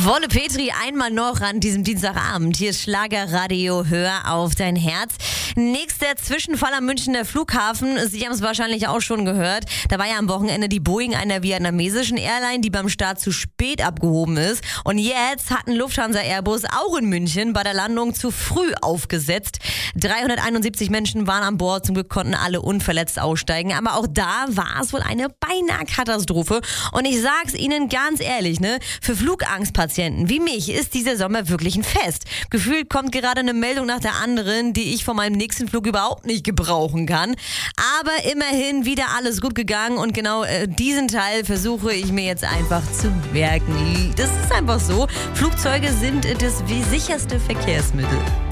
Wolle Petri einmal noch an diesem Dienstagabend. Hier ist Schlagerradio, hör auf dein Herz. Nächster Zwischenfall am Münchner Flughafen. Sie haben es wahrscheinlich auch schon gehört. Da war ja am Wochenende die Boeing einer vietnamesischen Airline, die beim Start zu spät abgehoben ist. Und jetzt hat ein Lufthansa-Airbus auch in München bei der Landung zu früh aufgesetzt. 371 Menschen waren an Bord. Zum Glück konnten alle unverletzt aussteigen. Aber auch da war es wohl eine beinahe Katastrophe. Und ich sag's Ihnen ganz ehrlich, für Flugangstpatienten wie mich ist dieser Sommer wirklich ein Fest. Gefühlt kommt gerade eine Meldung nach der anderen, die ich von meinem nächsten Flug überhaupt nicht gebrauchen kann. Aber immerhin wieder alles gut gegangen und genau diesen Teil versuche ich mir jetzt einfach zu merken. Das ist einfach so. Flugzeuge sind das sicherste Verkehrsmittel.